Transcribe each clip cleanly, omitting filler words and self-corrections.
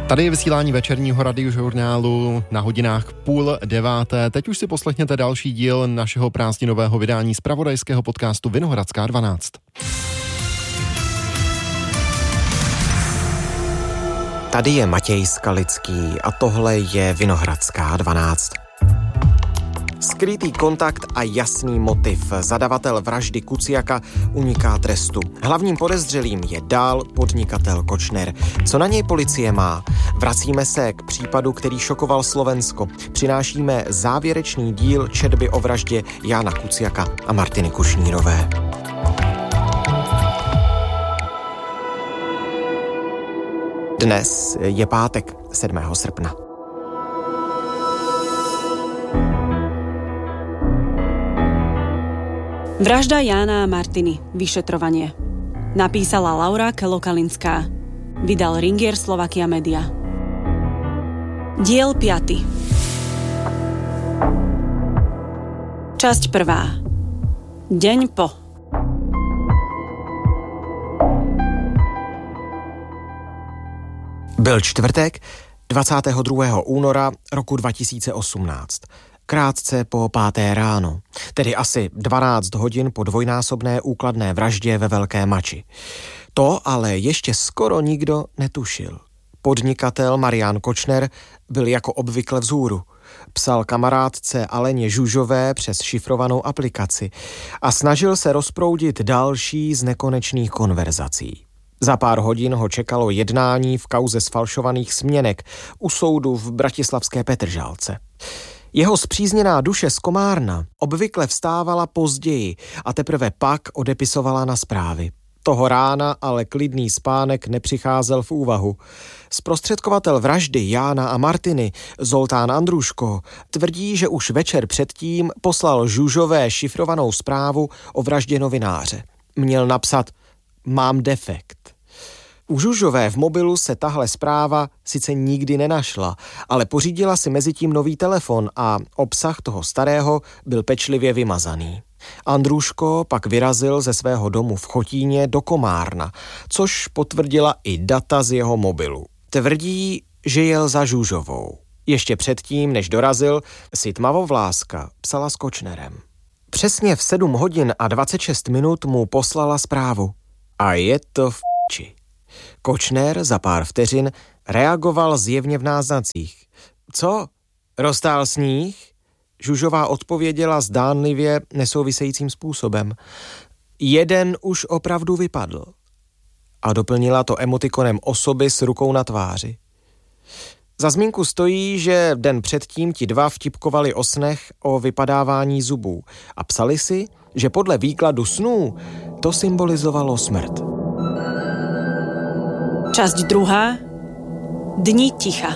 Tady je vysílání večerního radiožurnálu na hodinách 8:30. Teď už si poslechněte další díl našeho prázdninového vydání zpravodajského podcastu Vinohradská 12. Tady je Matěj Skalický a tohle je Vinohradská 12. Skrytý kontakt a jasný motiv. Zadavatel vraždy Kuciaka uniká trestu. Hlavním podezřelým je dál podnikatel Kočner. Co na něj policie má? Vracíme se k případu, který šokoval Slovensko. Přinášíme závěrečný díl četby o vraždě Jána Kuciaka a Martiny Kušnírové. Dnes je pátek 7. srpna. Vražda Jána a Martiny. Vyšetrovanie. Napísala Laura Kelokalinská. Vydal Ringier Slovakia Media. Diel 5. Časť 1. Deň po. Byl čtvrtek 22. února roku 2018. Krátce po 5. ráno, tedy asi 12 hodin po dvojnásobné úkladné vraždě ve Velké Mači. To ale ještě skoro nikdo netušil. Podnikatel Marián Kočner byl jako obvykle vzhůru. Psal kamarádce Aleně Žužové přes šifrovanou aplikaci a snažil se rozproudit další z nekonečných konverzací. Za pár hodin ho čekalo jednání v kauze sfalšovaných směnek u soudu v bratislavské Petržalce. Jeho spřízněná duše z Komárna obvykle vstávala později a teprve pak odepisovala na zprávy. Toho rána ale klidný spánek nepřicházel v úvahu. Zprostředkovatel vraždy Jána a Martiny, Zoltán Andruško, tvrdí, že už večer předtím poslal Žužové šifrovanou zprávu o vraždě novináře. Měl napsat: mám defekt. U Žužové v mobilu se tahle zpráva sice nikdy nenašla, ale pořídila si mezitím nový telefon a obsah toho starého byl pečlivě vymazaný. Andruško pak vyrazil ze svého domu v Chotíně do Komárna, což potvrdila i data z jeho mobilu. Tvrdí, že jel za Žužovou. Ještě předtím, než dorazil, si tmavovláska psala s Kočnerem. Přesně v 7 hodin a 26 minut mu poslala zprávu. A je to v či. Kočner za pár vteřin reagoval zjevně v náznacích. Co? Roztál sníh? Žužová odpověděla zdánlivě nesouvisejícím způsobem. Jeden už opravdu vypadl. A doplnila to emotikonem osoby s rukou na tváři. Za zmínku stojí, že den předtím ti dva vtipkovali o snech o vypadávání zubů a psali si, že podle výkladu snů to symbolizovalo smrt. Časť 2. Dni ticha.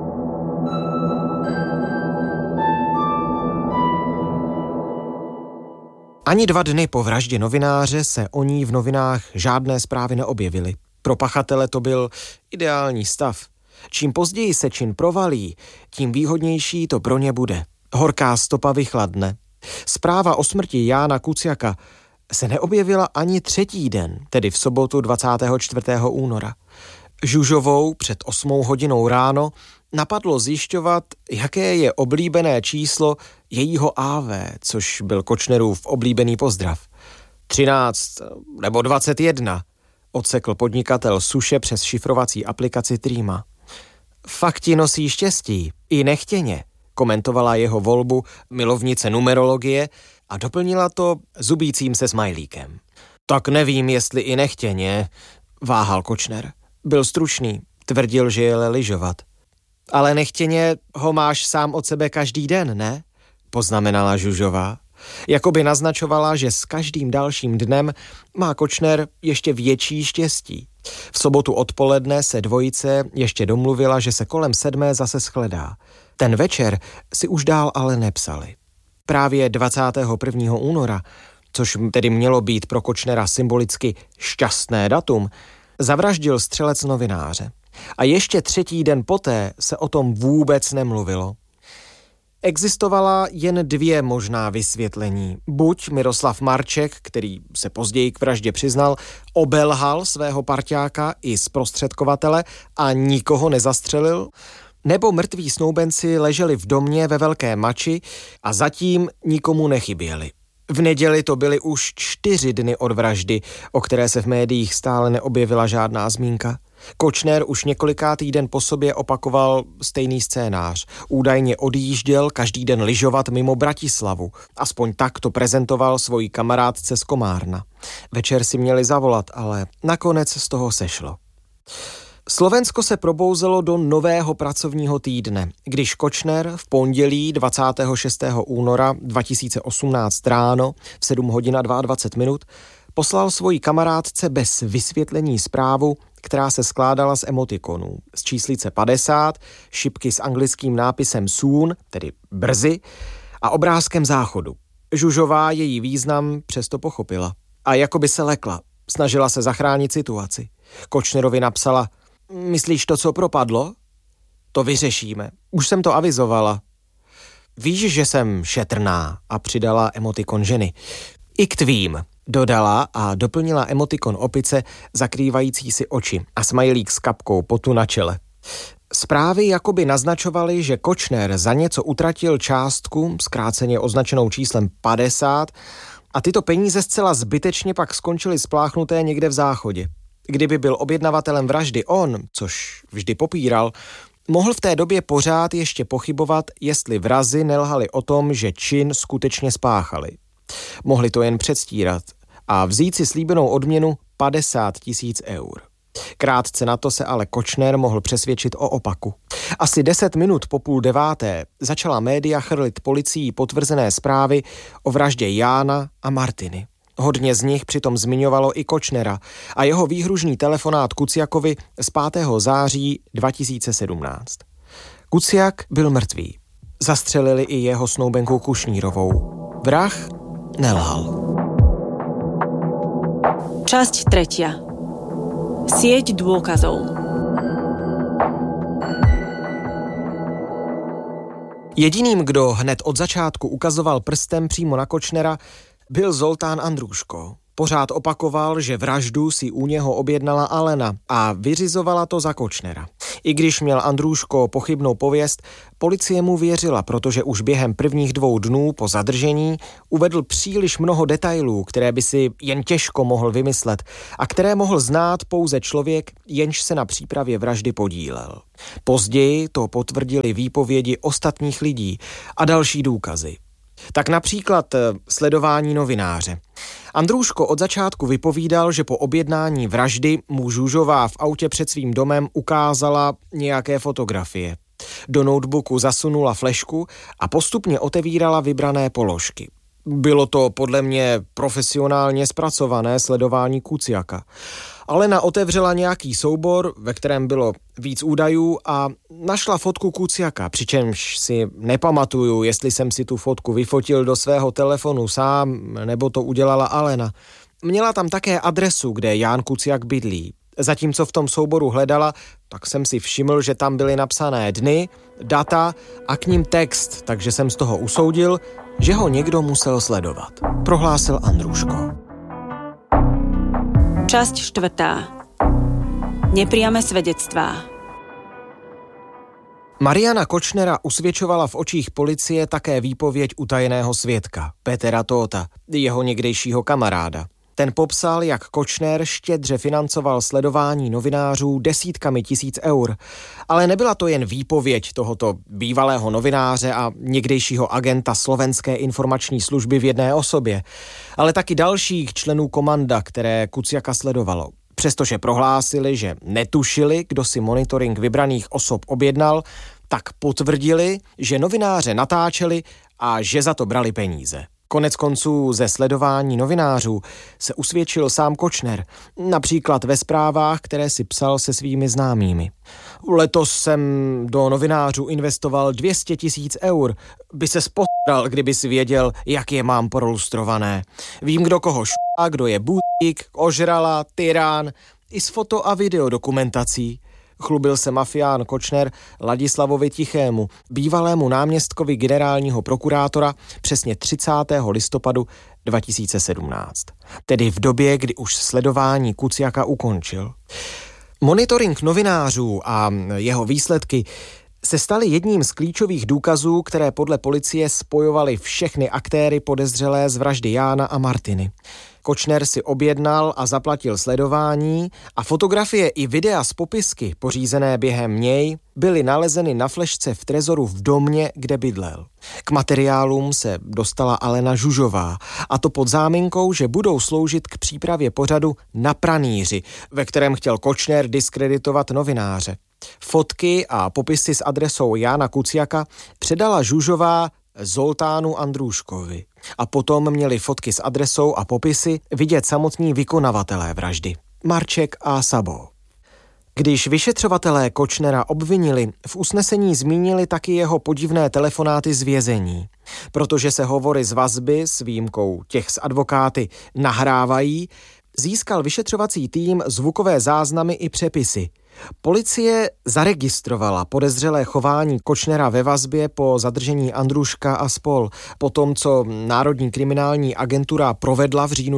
Ani 2 dny po vraždě novináře se o ní v novinách žádné zprávy neobjevily. Pro pachatele to byl ideální stav. Čím později se čin provalí, tím výhodnější to pro ně bude. Horká stopa vychladne. Zpráva o smrti Jána Kuciaka se neobjevila ani 3. den, tedy v sobotu 24. února. Žužovou před 8 hodinou ráno napadlo zjišťovat, jaké je oblíbené číslo jejího AV, což byl Kočnerův oblíbený pozdrav. 13 nebo 21, odsekl podnikatel Suše přes šifrovací aplikaci Trima. Fakt ti nosí štěstí, i nechtěně, komentovala jeho volbu milovnice numerologie a doplnila to zubícím se smajlíkem. Tak nevím, jestli i nechtěně, váhal Kočner. Byl stručný, tvrdil, že jel lyžovat. Ale nechtěně ho máš sám od sebe každý den, ne? Poznamenala Žužová. Jakoby naznačovala, že s každým dalším dnem má Kočner ještě větší štěstí. V sobotu odpoledne se dvojice ještě domluvila, že se kolem 7 zase shledá. Ten večer si už dál ale nepsali. Právě 21. února, což tedy mělo být pro Kočnera symbolicky šťastné datum, zavraždil střelec novináře. A ještě 3. den poté se o tom vůbec nemluvilo. Existovala jen dvě možná vysvětlení. Buď Miroslav Marček, který se později k vraždě přiznal, obelhal svého parťáka i zprostředkovatele a nikoho nezastřelil, nebo mrtví snoubenci leželi v domě ve Velké Mači a zatím nikomu nechyběli. V neděli to byly už 4 dny od vraždy, o které se v médiích stále neobjevila žádná zmínka. Kočner už několikátý den po sobě opakoval stejný scénář. Údajně odjížděl každý den lyžovat mimo Bratislavu. Aspoň tak to prezentoval svojí kamarádce z Komárna. Večer si měli zavolat, ale nakonec z toho sešlo. Slovensko se probouzelo do nového pracovního týdne, když Kočner v pondělí 26. února 2018 ráno v 7 hodin a 22 minut poslal svojí kamarádce bez vysvětlení zprávu, která se skládala z emotikonů. Z číslice 50, šipky s anglickým nápisem soon, tedy brzy, a obrázkem záchodu. Žužová její význam přesto pochopila. A jako by se lekla, snažila se zachránit situaci. Kočnerovi napsala: myslíš to, co propadlo? To vyřešíme. Už jsem to avizovala. Víš, že jsem šetrná, a přidala emotikon ženy. I k tvým, dodala a doplnila emotikon opice zakrývající si oči a smajlík s kapkou potu na čele. Zprávy jakoby naznačovaly, že Kočner za něco utratil částku, zkráceně označenou číslem 50, a tyto peníze zcela zbytečně pak skončily spláchnuté někde v záchodě. Kdyby byl objednavatelem vraždy on, což vždy popíral, mohl v té době pořád ještě pochybovat, jestli vrazi nelhali o tom, že čin skutečně spáchali. Mohli to jen předstírat a vzít si slíbenou odměnu 50 000 eur. Krátce na to se ale Kočner mohl přesvědčit o opaku. Asi 10 minut po 8:30 začala média chrlit policií potvrzené zprávy o vraždě Jána a Martiny. Hodně z nich přitom zmiňovalo i Kočnera a jeho výhružný telefonát Kuciakovi z 5. září 2017. Kuciak byl mrtvý. Zastřelili i jeho snoubenku Kušnírovou. Vrah nelhal. Časť 3. Sieť dôkazov. Jediným, kdo hned od začátku ukazoval prstem přímo na Kočnera, byl Zoltán Andrúško. Pořád opakoval, že vraždu si u něho objednala Alena a vyřizovala to za Kočnera. I když měl Andrúško pochybnou pověst, policie mu věřila, protože už během prvních 2 dnů po zadržení uvedl příliš mnoho detailů, které by si jen těžko mohl vymyslet a které mohl znát pouze člověk, jenž se na přípravě vraždy podílel. Později to potvrdili výpovědi ostatních lidí a další důkazy. Tak například sledování novináře. Andrúško od začátku vypovídal, že po objednání vraždy mu Žužová v autě před svým domem ukázala nějaké fotografie. Do notebooku zasunula flešku a postupně otevírala vybrané položky. Bylo to podle mě profesionálně zpracované sledování Kuciaka. Alena otevřela nějaký soubor, ve kterém bylo víc údajů a našla fotku Kuciaka, přičemž si nepamatuju, jestli jsem si tu fotku vyfotil do svého telefonu sám, nebo to udělala Alena. Měla tam také adresu, kde Ján Kuciak bydlí. Zatímco v tom souboru hledala, tak jsem si všiml, že tam byly napsané dny, data a k ním text, takže jsem z toho usoudil, že ho někdo musel sledovat, prohlásil Andrúško. Časť 4. Nepriame svedectvá. Mariana Kočnera usvědčovala v očích policie také výpověď utajeného svědka, Petra Tóta, jeho někdejšího kamaráda. Ten popsal, jak Kočner štědře financoval sledování novinářů desítkami tisíc eur. Ale nebyla to jen výpověď tohoto bývalého novináře a někdejšího agenta Slovenské informační služby v jedné osobě, ale taky dalších členů komanda, které Kuciaka sledovalo. Přestože prohlásili, že netušili, kdo si monitoring vybraných osob objednal, tak potvrdili, že novináře natáčeli a že za to brali peníze. Konec konců ze sledování novinářů se usvědčil sám Kočner, například ve zprávách, které si psal se svými známými. Letos jsem do novinářů investoval 200 000 eur. By se spohral, kdyby si věděl, jak je mám prolustrované. Vím, kdo koho kdo je bůtík, ožrala, tyrán, i s foto- a videodokumentací. Chlubil se mafián Kočner Ladislavovi Tichému, bývalému náměstkovi generálního prokurátora, přesně 30. listopadu 2017. Tedy v době, kdy už sledování Kuciaka ukončil. Monitoring novinářů a jeho výsledky se staly jedním z klíčových důkazů, které podle policie spojovaly všechny aktéry podezřelé z vraždy Jána a Martiny. Kočner si objednal a zaplatil sledování a fotografie i videa z popisky, pořízené během něj, byly nalezeny na flešce v trezoru v domě, kde bydlel. K materiálům se dostala Alena Žužová, a to pod záminkou, že budou sloužit k přípravě pořadu Na pranýři, ve kterém chtěl Kočner diskreditovat novináře. Fotky a popisy s adresou Jána Kuciaka předala Žužová Zoltánu Andrůškovi. A potom měli fotky s adresou a popisy vidět samotní vykonavatelé vraždy, Marček a Sabo. Když vyšetřovatelé Kočnera obvinili, v usnesení zmínili taky jeho podivné telefonáty z vězení. Protože se hovory z vazby s výjimkou těch s advokáty nahrávají, získal vyšetřovací tým zvukové záznamy i přepisy. Policie zaregistrovala podezřelé chování Kočnera ve vazbě po zadržení Andrůška a spol. Po tom, co Národní kriminální agentura provedla v říjnu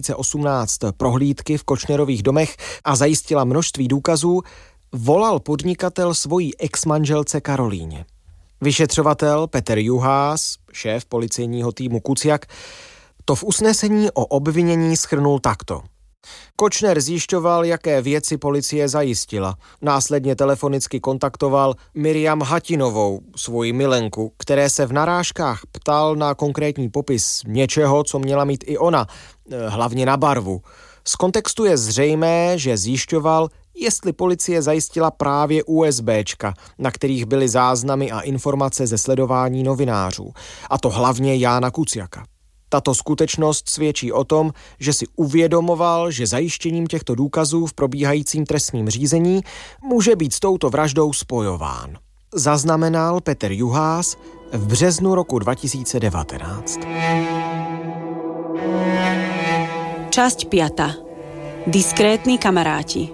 2018 prohlídky v Kočnerových domech a zajistila množství důkazů, volal podnikatel svojí exmanželce Karolíně. Vyšetřovatel Petr Juhás, šéf policejního týmu Kuciak, to v usnesení o obvinění shrnul takto. Kočner zjišťoval, jaké věci policie zajistila. Následně telefonicky kontaktoval Miriam Hatinovou, svoji milenku, které se v narážkách ptal na konkrétní popis něčeho, co měla mít i ona, hlavně na barvu. Z kontextu je zřejmé, že zjišťoval, jestli policie zajistila právě USBčka, na kterých byly záznamy a informace ze sledování novinářů. A to hlavně Jána Kuciaka. Tato skutečnost svědčí o tom, že si uvědomoval, že zajištěním těchto důkazů v probíhajícím trestním řízení může být s touto vraždou spojován. Zaznamenal Petr Juhás v březnu roku 2019. Časť 5. Diskrétní kamaráti.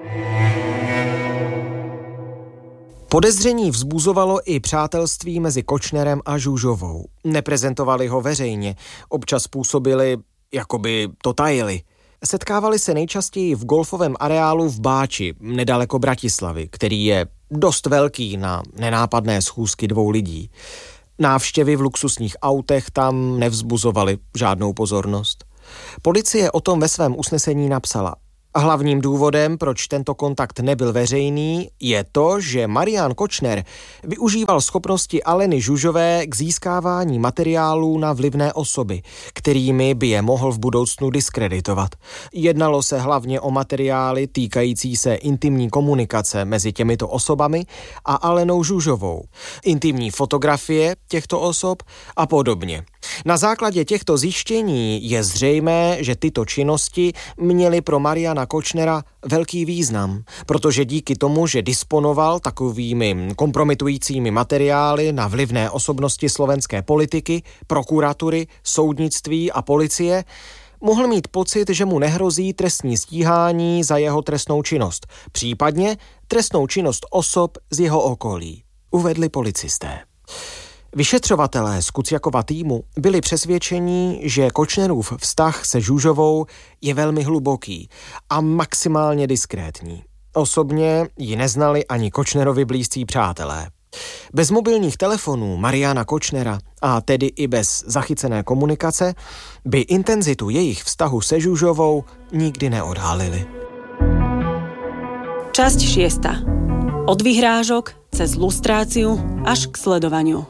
Podezření vzbuzovalo i přátelství mezi Kočnerem a Žužovou. Neprezentovali ho veřejně, občas působili, jakoby to tajili. Setkávali se nejčastěji v golfovém areálu v Báči, nedaleko Bratislavy, který je dost velký na nenápadné schůzky dvou lidí. Návštěvy v luxusních autech tam nevzbuzovaly žádnou pozornost. Policie o tom ve svém usnesení napsala. Hlavním důvodem, proč tento kontakt nebyl veřejný, je to, že Marián Kočner využíval schopnosti Aleny Žužové k získávání materiálů na vlivné osoby, kterými by je mohl v budoucnu diskreditovat. Jednalo se hlavně o materiály týkající se intimní komunikace mezi těmito osobami a Alenou Žužovou, intimní fotografie těchto osob a podobně. Na základě těchto zjištění je zřejmé, že tyto činnosti měly pro Mariána Kočnera velký význam, protože díky tomu, že disponoval takovými kompromitujícími materiály na vlivné osobnosti slovenské politiky, prokuratury, soudnictví a policie, mohl mít pocit, že mu nehrozí trestní stíhání za jeho trestnou činnost, případně trestnou činnost osob z jeho okolí, uvedli policisté. Vyšetřovatelé z Kuciakova týmu byli přesvědčeni, že Kočnerův vztah se Žužovou je velmi hluboký a maximálně diskrétní. Osobně ji neznali ani Kočnerovi blízcí přátelé. Bez mobilních telefonů Mariána Kočnera a tedy i bez zachycené komunikace by intenzitu jejich vztahu se Žužovou nikdy neodhalili. Časť 6. Od vyhrážok cez lustráciu až k sledovaniu.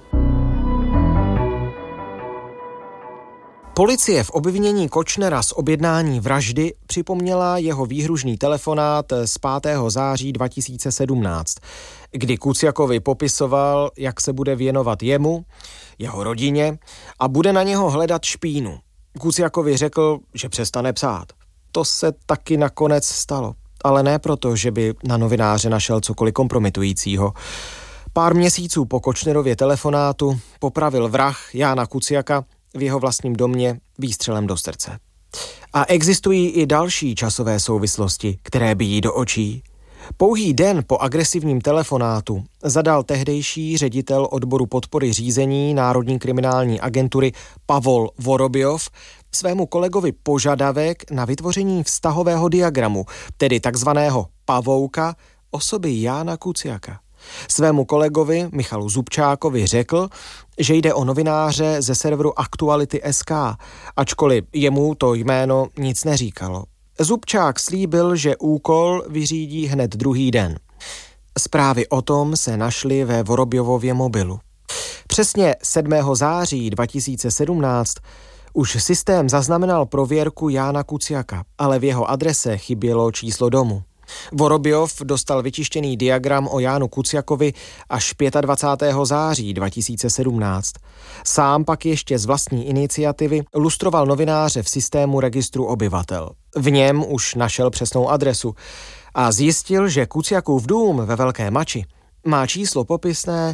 Policie v obvinění Kočnera z objednání vraždy připomněla jeho výhružný telefonát z 5. září 2017, kdy Kuciakovi popisoval, jak se bude věnovat jemu, jeho rodině a bude na něho hledat špínu. Kuciakovi řekl, že přestane psát. To se taky nakonec stalo, ale ne proto, že by na novináře našel cokoliv kompromitujícího. Pár měsíců po Kočnerově telefonátu popravil vrah Jána Kuciaka v jeho vlastním domě výstřelem do srdce. A existují i další časové souvislosti, které bijí do očí. Pouhý den po agresivním telefonátu zadal tehdejší ředitel odboru podpory řízení Národní kriminální agentury Pavol Vorobjov svému kolegovi požadavek na vytvoření vztahového diagramu, tedy takzvaného pavouka osoby Jána Kuciaka. Svému kolegovi Michalu Zubčákovi řekl, že jde o novináře ze serveru Aktuality.sk, ačkoliv jemu to jméno nic neříkalo. Zubčák slíbil, že úkol vyřídí hned druhý den. Zprávy o tom se našly ve Vorobjovově mobilu. Přesně 7. září 2017 už systém zaznamenal prověrku Jána Kuciaka, ale v jeho adrese chybělo číslo domu. Vorobjov dostal vytištěný diagram o Jánu Kuciakovi až 25. září 2017. Sám pak ještě z vlastní iniciativy lustroval novináře v systému registru obyvatel. V něm už našel přesnou adresu a zjistil, že Kuciakův dům ve Velké Mači má číslo popisné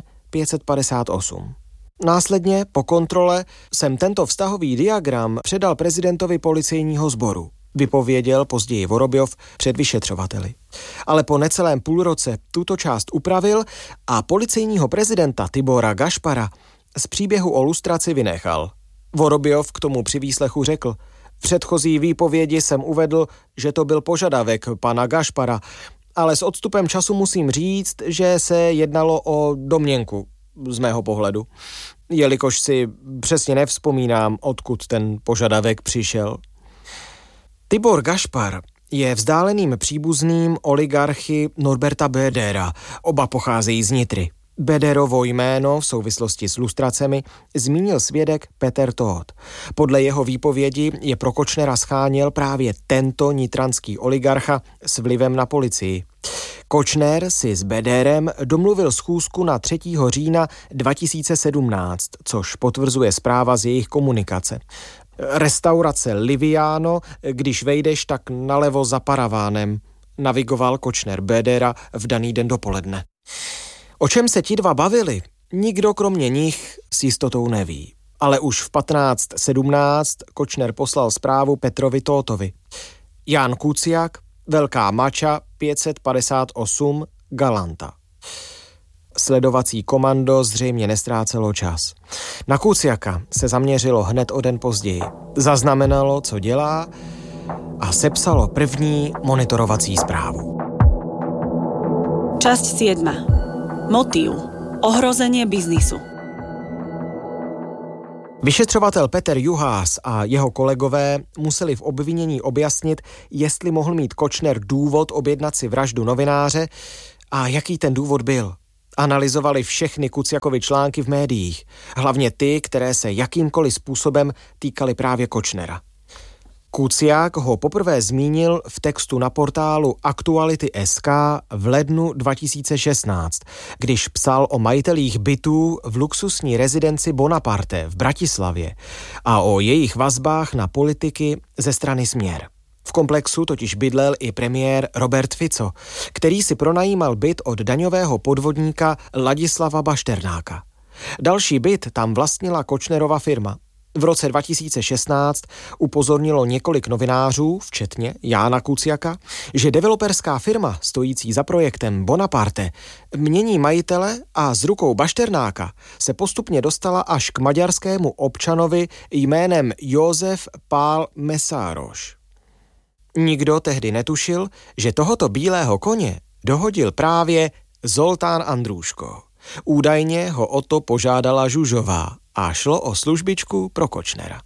558. Následně po kontrole jsem tento vztahový diagram předal prezidentovi policejního sboru. Vypověděl později Vorobjov před vyšetřovateli. Ale po necelém půlroce tuto část upravil a policejního prezidenta Tibora Gašpara z příběhu o lustraci vynechal. Vorobjov k tomu při výslechu řekl: v předchozí výpovědi jsem uvedl, že to byl požadavek pana Gašpara, ale s odstupem času musím říct, že se jednalo o domněnku z mého pohledu, jelikož si přesně nevzpomínám, odkud ten požadavek přišel. Tibor Gašpar je vzdáleným příbuzným oligarchy Norberta Bödera. Oba pocházejí z Nitry. Böderovo jméno v souvislosti s lustracemi zmínil svědek Peter Todt. Podle jeho výpovědi je pro Kočnera scháněl právě tento nitranský oligarcha s vlivem na policii. Kočner si s Böderem domluvil schůzku na 3. října 2017, což potvrzuje zpráva z jejich komunikace. Restaurace Liviano, když vejdeš, tak nalevo za paravánem, navigoval Kočner Bödera v daný den dopoledne. O čem se ti dva bavili, nikdo kromě nich s jistotou neví. Ale už v 15:17 Kočner poslal zprávu Petrovi Todtovi. Ján Kuciak, Velká Mača, 558, Galanta. Sledovací komando zřejmě nestrácelo čas. Na Kuciaka se zaměřilo hned o den později. Zaznamenalo, co dělá, a sepsalo první monitorovací zprávu. Časť 7. Motív. Ohrozenie biznisu. Vyšetřovatel Peter Juhás a jeho kolegové museli v obvinění objasnit, jestli mohl mít Kočner důvod objednat si vraždu novináře a jaký ten důvod byl. Analyzovali všechny Kuciakovy články v médiích, hlavně ty, které se jakýmkoliv způsobem týkaly právě Kočnera. Kuciak ho poprvé zmínil v textu na portálu Aktuality.sk v lednu 2016, když psal o majitelích bytů v luxusní rezidenci Bonaparte v Bratislavě a o jejich vazbách na politiky ze strany Směr. V komplexu totiž bydlel i premiér Robert Fico, který si pronajímal byt od daňového podvodníka Ladislava Bašternáka. Další byt tam vlastnila Kočnerova firma. V roce 2016 upozornilo několik novinářů, včetně Jána Kuciaka, že developerská firma stojící za projektem Bonaparte mění majitele a z rukou Bašternáka se postupně dostala až k maďarskému občanovi jménem Josef Pál Mesáros. Nikdo tehdy netušil, že tohoto bílého koně dohodil právě Zoltán Andrůško. Údajně ho o to požádala Žužová a šlo o službičku pro Kočnera.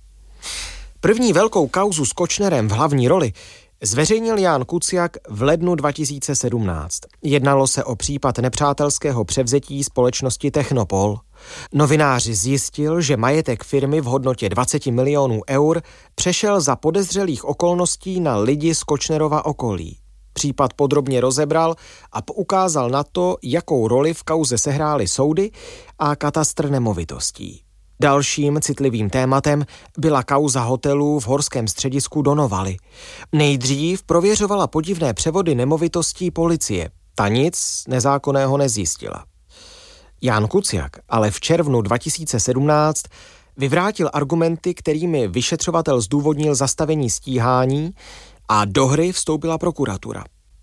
První velkou kauzu s Kočnerem v hlavní roli zveřejnil Ján Kuciak v lednu 2017. Jednalo se o případ nepřátelského převzetí společnosti Technopol. Novináři zjistil, že majetek firmy v hodnotě 20 milionů eur přešel za podezřelých okolností na lidi z Kočnerova okolí. Případ podrobně rozebral a poukázal na to, jakou roli v kauze sehrály soudy a katastr nemovitostí. Dalším citlivým tématem byla kauza hotelů v horském středisku Donovali. Nejdřív prověřovala podivné převody nemovitostí policie. Ta nic nezákonného nezjistila. Ján Kuciak ale v červnu 2017 vyvrátil argumenty, kterými vyšetřovatel zdůvodnil zastavení stíhání, a do hry vstoupila prokuratura.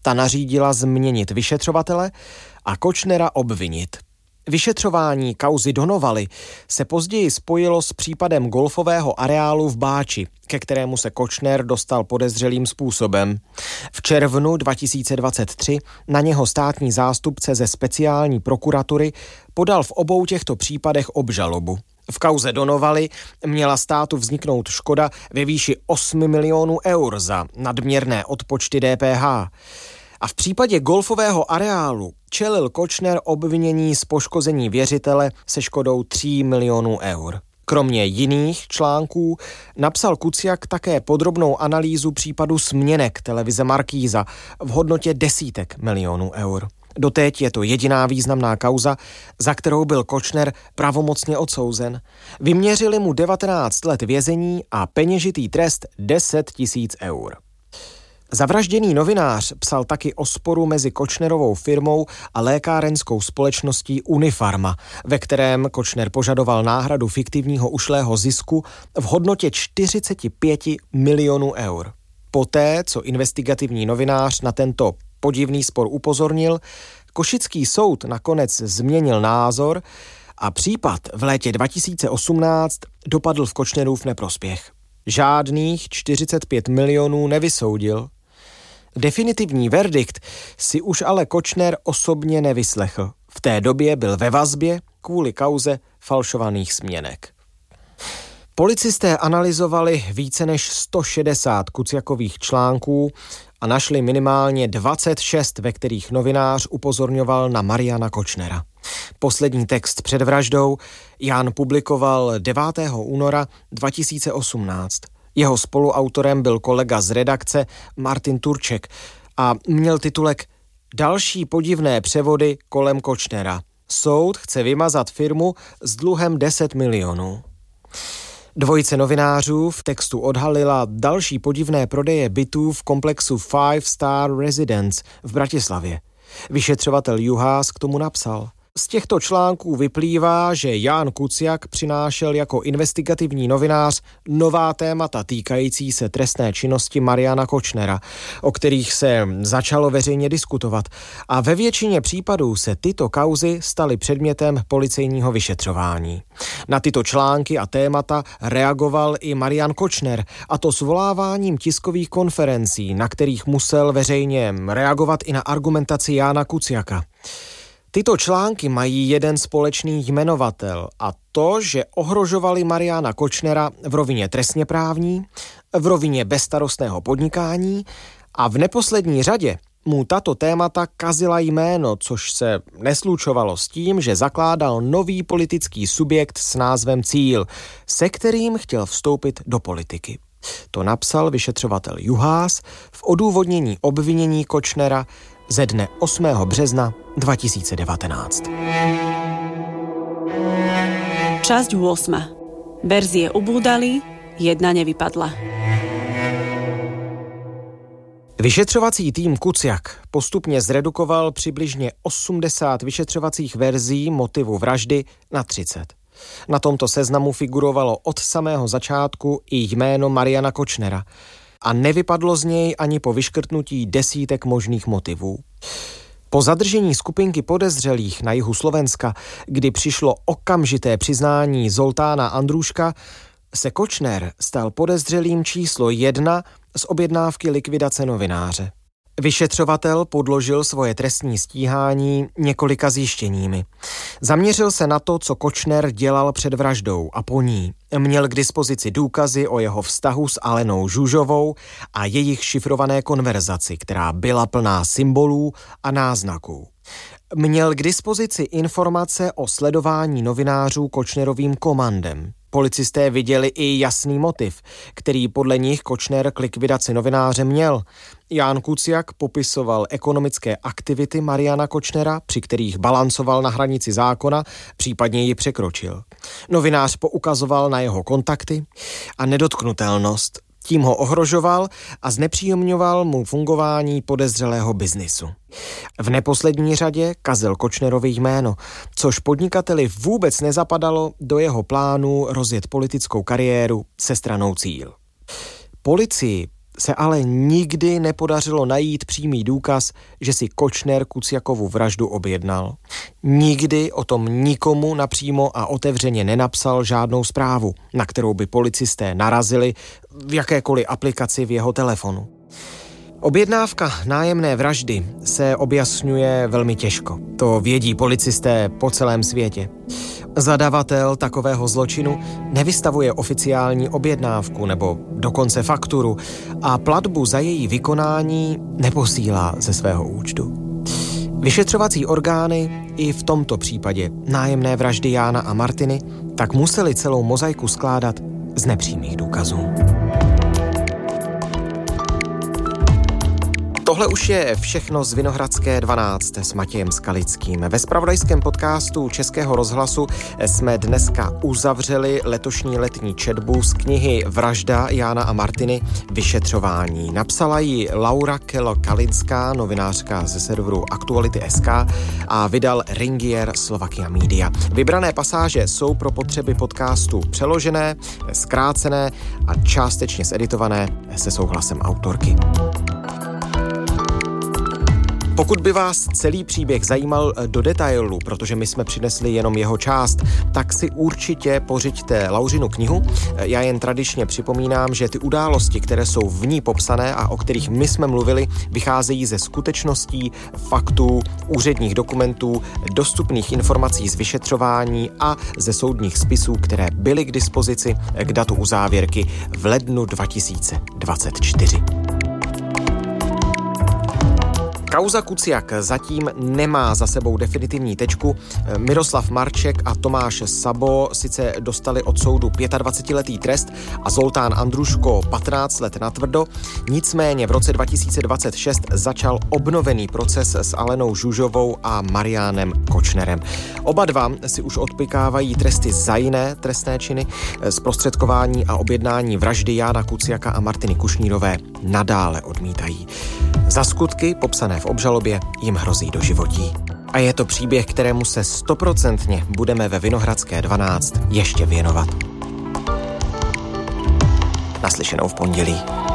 Ta nařídila změnit vyšetřovatele a Kočnera obvinit. Vyšetřování kauzy Donovaly se později spojilo s případem golfového areálu v Báči, ke kterému se Kočner dostal podezřelým způsobem. V červnu 2023 na něho státní zástupce ze speciální prokuratury podal v obou těchto případech obžalobu. V kauze Donovaly měla státu vzniknout škoda ve výši 8 milionů eur za nadměrné odpočty DPH. A v případě golfového areálu čelil Kočner obvinění z poškození věřitele se škodou 3 milionů eur. Kromě jiných článků napsal Kuciak také podrobnou analýzu případu směnek televize Markíza v hodnotě desítek milionů eur. Doteď je to jediná významná kauza, za kterou byl Kočner pravomocně odsouzen. Vyměřili mu 19 let vězení a peněžitý trest 10 000 eur. Zavražděný novinář psal taky o sporu mezi Kočnerovou firmou a lékárenskou společností Unifarma, ve kterém Kočner požadoval náhradu fiktivního ušlého zisku v hodnotě 45 milionů eur. Poté, co investigativní novinář na tento podivný spor upozornil, košický soud nakonec změnil názor a případ v létě 2018 dopadl v Kočnerův neprospěch. Žádných 45 milionů nevysoudil. Definitivní verdikt si už ale Kočner osobně nevyslechl. V té době byl ve vazbě kvůli kauze falšovaných směnek. Policisté analyzovali více než 160 Kuciakových článků a našli minimálně 26, ve kterých novinář upozorňoval na Mariana Kočnera. Poslední text před vraždou Jan publikoval 9. února 2018. Jeho spoluautorem byl kolega z redakce Martin Turček a měl titulek Další podivné převody kolem Kočnera. Soud chce vymazat firmu s dluhem 10 milionů. Dvojice novinářů v textu odhalila další podivné prodeje bytů v komplexu Five Star Residence v Bratislavě. Vyšetřovatel Juhás k tomu napsal: Z těchto článků vyplývá, že Jan Kuciak přinášel jako investigativní novinář nová témata týkající se trestné činnosti Mariana Kočnera, o kterých se začalo veřejně diskutovat, a ve většině případů se tyto kauzy staly předmětem policejního vyšetřování. Na tyto články a témata reagoval i Marian Kočner, a to svoláváním tiskových konferencí, na kterých musel veřejně reagovat i na argumentaci Jana Kuciaka. Tyto články mají jeden společný jmenovatel, a to, že ohrožovali Mariana Kočnera v rovině trestněprávní, v rovině bezstarostného podnikání a v neposlední řadě mu tato témata kazila jméno, což se neslučovalo s tím, že zakládal nový politický subjekt s názvem Cíl, se kterým chtěl vstoupit do politiky. To napsal vyšetřovatel Juhás v odůvodnění obvinění Kočnera ze dne 8. března 2019. Časť 8. Verzie ubúdali, jedna nevypadla. Vyšetřovací tým Kuciak postupně zredukoval přibližně 80 vyšetřovacích verzí motivu vraždy na 30. Na tomto seznamu figurovalo od samého začátku i jméno Mariana Kočnera a nevypadlo z něj ani po vyškrtnutí desítek možných motivů. Po zadržení skupinky podezřelých na jihu Slovenska, kdy přišlo okamžité přiznání Zoltána Andrůška, se Kočner stal podezřelým číslo 1 z objednávky likvidace novináře. Vyšetřovatel podložil svoje trestní stíhání několika zjištěními. Zaměřil se na to, co Kočner dělal před vraždou a po ní. Měl k dispozici důkazy o jeho vztahu s Alenou Žužovou a jejich šifrované konverzaci, která byla plná symbolů a náznaků. Měl k dispozici informace o sledování novinářů Kočnerovým komandem. Policisté viděli i jasný motiv, který podle nich Kočner k likvidaci novináře měl. Jan Kuciak popisoval ekonomické aktivity Mariana Kočnera, při kterých balancoval na hranici zákona, případně ji překročil. Novinář poukazoval na jeho kontakty a nedotknutelnost. Tím ho ohrožoval a znepříjemňoval mu fungování podezřelého biznisu. V neposlední řadě kazil Kočnerovi jméno, což podnikateli vůbec nezapadalo do jeho plánu rozjet politickou kariéru se stranou Cíl. Policii se ale nikdy nepodařilo najít přímý důkaz, že si Kočner Kuciakovu vraždu objednal. Nikdy o tom nikomu napřímo a otevřeně nenapsal žádnou zprávu, na kterou by policisté narazili v jakékoliv aplikaci v jeho telefonu. Objednávka nájemné vraždy se objasňuje velmi těžko. To vědí policisté po celém světě. Zadavatel takového zločinu nevystavuje oficiální objednávku nebo dokonce fakturu a platbu za její vykonání neposílá ze svého účtu. Vyšetřovací orgány i v tomto případě nájemné vraždy Jána a Martiny tak museli celou mozaiku skládat z nepřímých důkazů. Tohle už je všechno z Vinohradské 12 s Matějem Skalickým. Ve zpravodajském podcastu Českého rozhlasu jsme dneska uzavřeli letošní letní četbu z knihy Vražda Jána a Martiny vyšetřování. Napsala ji Laura Kalinská, novinářka ze serveru Aktuality.sk a vydal Ringier Slovakia Media. Vybrané pasáže jsou pro potřeby podcastu přeložené, zkrácené a částečně zeditované se souhlasem autorky. Pokud by vás celý příběh zajímal do detailu, protože my jsme přinesli jenom jeho část, tak si určitě pořiďte Lauřinu knihu. Já jen tradičně připomínám, že ty události, které jsou v ní popsané a o kterých my jsme mluvili, vycházejí ze skutečností, faktů, úředních dokumentů, dostupných informací z vyšetřování a ze soudních spisů, které byly k dispozici k datu uzávěrky v lednu 2024. Kauza Kuciak zatím nemá za sebou definitivní tečku. Miroslav Marček a Tomáš Sabo sice dostali od soudu 25letý trest a Zoltán Andruško 15 let natvrdo, nicméně v roce 2026 začal obnovený proces s Alenou Žužovou a Mariánem Kočnerem. Oba dva si už odpikávají tresty za jiné trestné činy, zprostředkování a objednání vraždy Jána Kuciaka a Martiny Kušnírové nadále odmítají. Za skutky popsané v obžalobě jim hrozí doživotí. A je to příběh, kterému se 100% budeme ve Vinohradské 12 ještě věnovat. Naslyšenou v pondělí.